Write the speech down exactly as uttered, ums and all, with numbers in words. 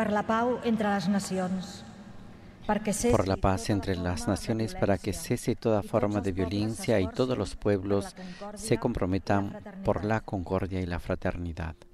per la pau entre les nacions, por la paz entre las naciones, para que cese toda forma de violencia y todos los pueblos se comprometan por la concordia y la fraternidad.